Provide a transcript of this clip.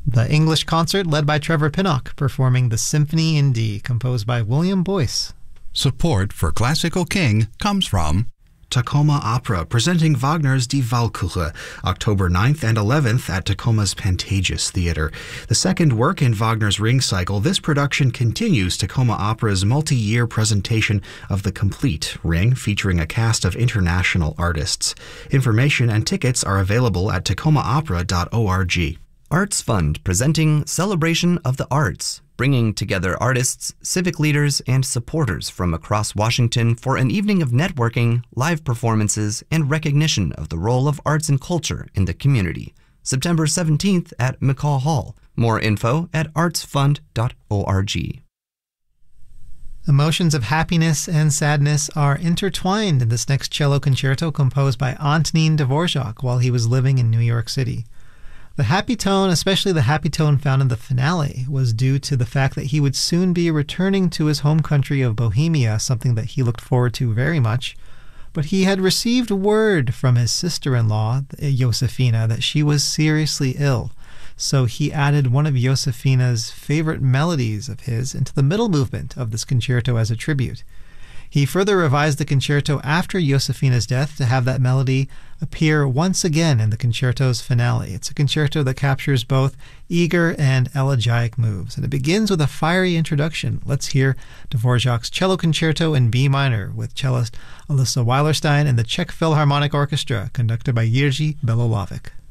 The English Concert, led by Trevor Pinnock, performing the Symphony in D, composed by William Boyce. Support for Classical King comes from Tacoma Opera, presenting Wagner's Die Walküre, October 9th and 11th at Tacoma's Pantages Theater. The second work in Wagner's Ring Cycle, this production continues Tacoma Opera's multi-year presentation of the complete Ring, featuring a cast of international artists. Information and tickets are available at tacomaopera.org. Arts Fund, presenting Celebration of the Arts, bringing together artists, civic leaders, and supporters from across Washington for an evening of networking, live performances, and recognition of the role of arts and culture in the community. September 17th at McCaw Hall. More info at artsfund.org. Emotions of happiness and sadness are intertwined in this next cello concerto composed by Antonin Dvorak while he was living in New York City. The happy tone, especially the happy tone found in the finale, was due to the fact that he would soon be returning to his home country of Bohemia, something that he looked forward to very much. But he had received word from his sister-in-law, Josefina, that she was seriously ill. So he added one of Josefina's favorite melodies of his into the middle movement of this concerto as a tribute. He further revised the concerto after Josefina's death to have that melody appear once again in the concerto's finale. It's a concerto that captures both eager and elegiac moves, and it begins with a fiery introduction. Let's hear Dvorak's Cello Concerto in B minor with cellist Alyssa Weilerstein and the Czech Philharmonic Orchestra, conducted by Jiří Belohlávek.